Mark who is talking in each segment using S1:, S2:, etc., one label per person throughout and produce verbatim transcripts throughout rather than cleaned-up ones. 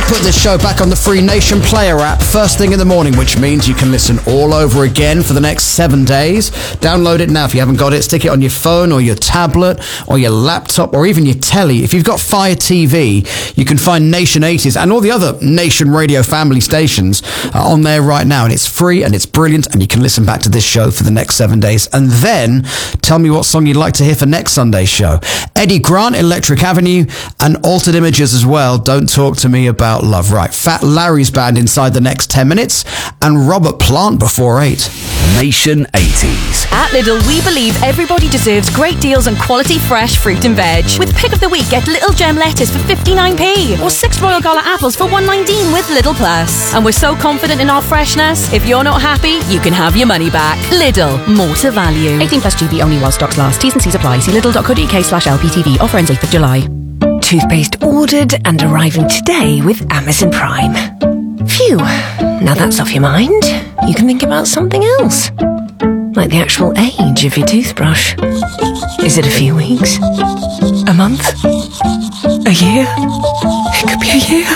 S1: put this show back on the free Nation Player app first thing in the morning, which means you can listen all over again for the next seven days. Download it now if you haven't got it. Stick it on your phone or your tablet or your laptop or even your telly. If you've got Fire T V, you can find Nation eighties and all the other Nation Radio family stations uh, on there right now. And it's free and it's brilliant, and you can listen back to this show for the next seven days. And then tell me what song you'd like to hear for next Sunday's show. Eddie Grant, Electric Avenue, and Altered Images as well. Don't Talk to Me About Love. Right, Fat Larry's band inside the next ten minutes, and Robert Plant before eight.
S2: Nation eighties.
S3: At Lidl, we believe everybody deserves great deals on quality fresh fruit and veg. With Pick of the Week, get Little Gem lettuce for fifty-nine p or six Royal Gala apples for one nineteen with Lidl Plus. And we're so confident in our freshness, if you're not happy, you can have your money back. Lidl, more to value.
S4: eighteen plus G B only while stocks last. T's and C's apply. See lidl.co.uk slash LPTV. Offer ends eighth of July.
S5: Toothpaste ordered and arriving today with Amazon Prime. Phew, now that's off your mind. You can think about something else. Like the actual age of your toothbrush. Is it a few weeks? A month? A year? It could be a year.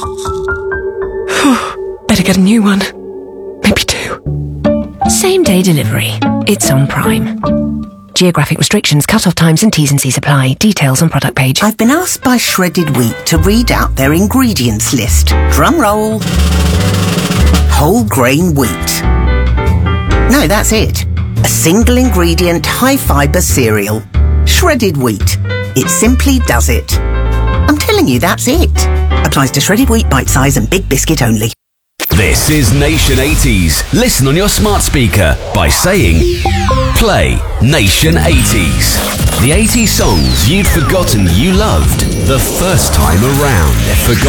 S5: Better get a new one. Maybe two. Same day delivery. It's on Prime. Geographic restrictions, cut-off times and T's and C's apply. Details on product page.
S6: I've been asked by Shredded Wheat to read out their ingredients list. Drum roll. Whole grain wheat. No, that's it. A single ingredient, high fibre cereal. Shredded wheat. It simply does it. I'm telling you, that's it. Applies to shredded wheat, bite size and big biscuit only.
S2: This is Nation eighties. Listen on your smart speaker by saying, play Nation eighties. The eighties songs you'd forgotten you loved the first time around. Forgot